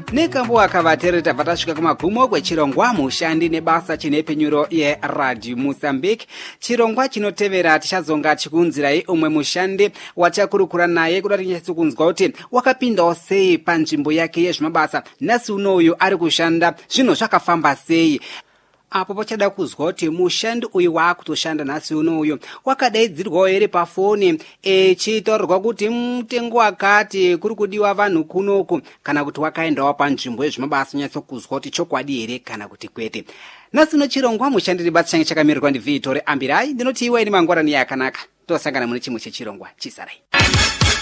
nekambo akavateri tabva tasvika kumagumo kwechirongwa mushandi nebasa chinepenyuro yeradio Mozambique. Chirongwa chinotevera tichazonga chikunzirai umwe mushandi wachakurukura naye kuda tinyatsokunzwa kuti wakapindawo sei panzvimbo yake yezvemabasa, nhasi unoyu ari kushanda, zvinhu zvakafamba sei. Apo pachada kuzwa kuti mushandi uyu waakutoshanda nhasi unoyu wakadaidzirwawo here pafoni echitaurirwa kuti mutengo wakati kuri kudiwa vanhu kunoku, kana kuti wakaendawo panzvimbo yezvemabasa unyatsokuzwa kuti chokwadi here kana kuti kwete. Nhasi uno chirongwa mushandi nebasa change chakamirwa ndiVictoria Ambirai. Ndinoti iwe ni mangwarani yakanaka, tosangana mune chimwe chechirongwa chisarai.